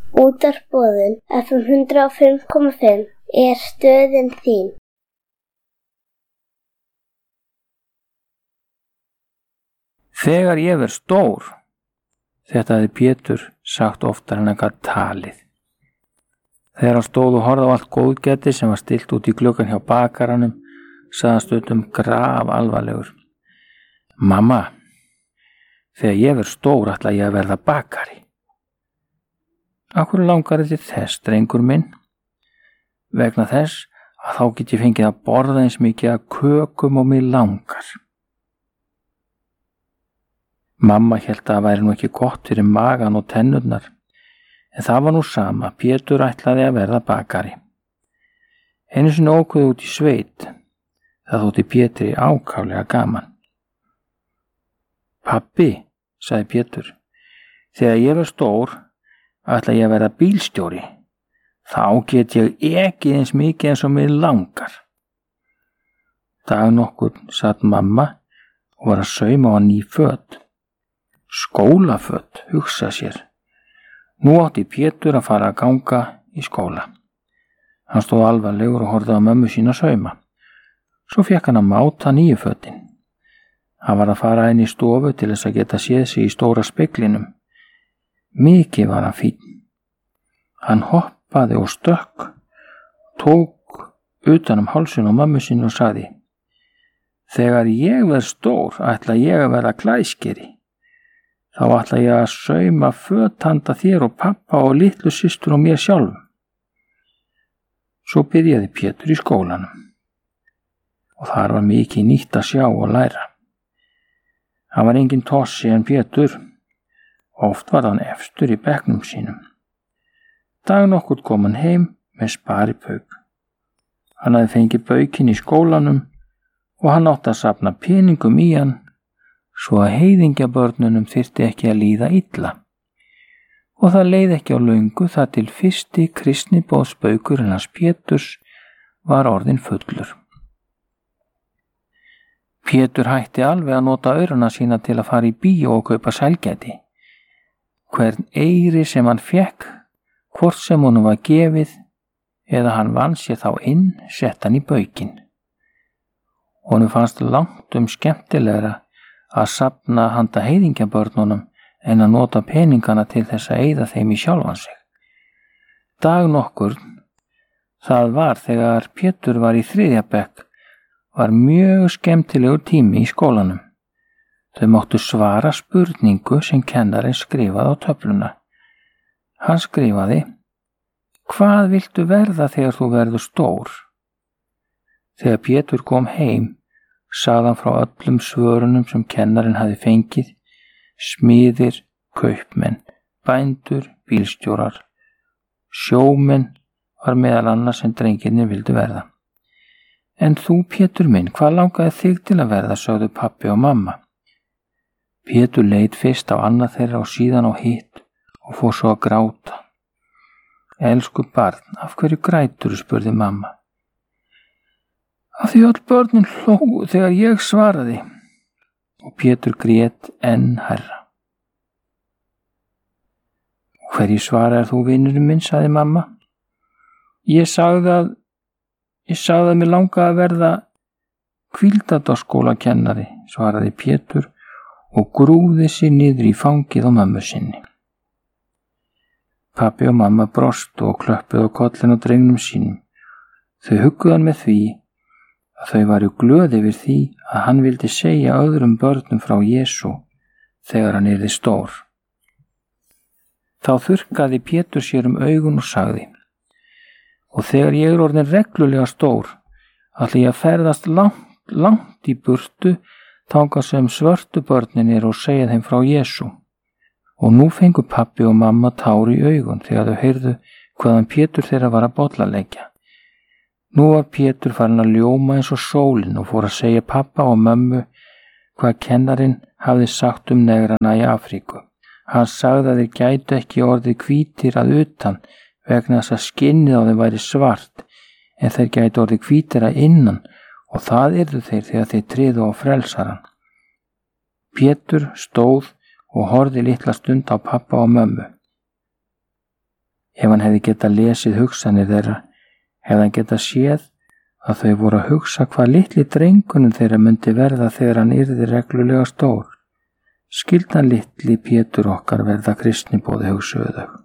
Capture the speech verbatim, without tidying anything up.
Útvarpsboðun F M hundrað og fimm komma fimm er stöðin þín. Þegar ég verð stór, þetta hefði Pétur sagt oftar en hann gat talið. Þegar hann stóð og horfði á allt góðgæti sem var stillt út í gluggann hjá bakaranum, sagði hann stundum graf alvarlegur: Mamma, þegar ég verð stór ætla ég að verða bakari. Af hverju langar þetta þess, drengur minn? Vegna þess að þá get ég fengið að borða eins mikið að kökum og mig langar. Mamma hélt að það væri nú ekki gott fyrir magan og tennurnar, en það var nú sama, Pétur ætlaði að verða bakari. Einu sinni ókuði út í sveit, það þótti Pétri ákaflega gaman. Pabbi, sagði Pétur, þegar ég var stór, ætla ég að verða bílstjóri, þá get ég ekki eins mikið eins og mig langar. Dag nokkur satt mamma og var að sauma á ný föt. Skólaföt, hugsa sér. Nú átti Pétur að fara að ganga í skóla. Hann stóð alvarlegur og horfði á mömmu sína sauma. Svo fekk hann að máta nýju fötin. Hann var að fara inn í stofu til þess að geta séð sig í stóra speglinum. Mikið var hann fínn. Hann hoppaði og stökk, tók utan um hálsinn á mömmu sínu og sagði: Þegar ég verð stór ætla ég að verða klæskeri. Þá ætla ég að sauma föt handa þér og pappa og litlu systur og mér sjálfum. Svo byrjaði Pétur í skólanum. Og þar var mikið nýtt að sjá og læra. Hann var engin tossi en Pétur. Oft var hann efstur í bekknum sínum. Dag nokkur kom hann heim með sparipauk. Hann hafði fengið baukinn í skólanum og hann átti að safna peningum í hann, svo að heiðingjabörnunum þyrfti ekki að líða illa. Og það leið ekki á löngu þar til fyrsti kristniboðsbaukurinn hans Péturs var orðinn fullur. Pétur hætti alveg að nota aurana sína til að fara í bíó og kaupa sælgæti. Hvern eyri sem hann fekk, hvort sem honum var gefið, eða hann vann sér þá inn, sett hann í baukinn. Honum fannst langt um skemmtilegra að safna handa heiðingjabörnunum en að nota peningana til þess að eyða þeim í sjálfan sig. Dag nokkur, það var þegar Pétur var í þriðja bekk, var mjög skemmtilegur tími í skólanum. Þau máttu svara spurningu sem kennarinn skrifaði á töfluna. Hann skrifaði: Hvað viltu verða þegar þú verður stór? Þegar Pétur kom heim, sagði hann frá öllum svörunum sem kennarinn hafi fengið: smiðir, kaupmenn, bændur, bílstjórar. Sjómenn var meðal annars sem drengirnir vildu verða. En þú, Pétur minn, hvað langaði þig til að verða, sögðu pabbi og mamma. Pétur leit fyrst á annað þeirra og síðan á hitt og fór svo að gráta. Elsku barn, af hverju grætur, spurði mamma. Af því öll börnin hlógu þegar ég svaraði. Og Pétur grét enn hærra. Hverju svaraðir þú, vinurinn minn, sagði mamma. Ég sagði að ég sagði að mér langaði að verða hvíldardagskólakennari, svaraði Pétur og grúfði sig niður í fangið á mömmu sinni. Pabbi og mamma brostu og klöppuðu á kollinn á drengnum sínum. Þau hugguðu hann með því að þau varu glöð yfir því að hann vildi segja öðrum börnum frá Jesú þegar hann yrði stór. Þá þurrkaði Pétur sér um augun og sagði: Og þegar ég er orðin reglulega stór, ætla ég að ferðast langt, langt í burtu þangað sem svörtu börnin er og segja þeim frá Jesú. Og nú fengu pabbi og mamma tár í augun þegar þau heyrðu hvaðan Pétur þeirra var að bollaleggja. Nú var Pétur farin að ljóma eins og sólin og fór að segja pappa og mömmu hvað kennarinn hafði sagt um negrana í Afríku. Hann sagði að þeir gætu ekki orðið hvítir að utan vegna þess að skinnið á þeim væri svart, en þeir gætu orðið hvítir að innan og það yrðu þeir þegar þeir tryðu á frelsaran. Pétur stóð og horfði litla stund á pappa og mömmu. Ef hann hefði getað lesið hugsanir þeirra, hefði hann getað séð að þau voru að hugsa hvað litli drengunum þeirra myndi verða þegar hann yrði reglulega stór. Skyldan litli Pétur okkar verða kristniboði, hugsuðu þau.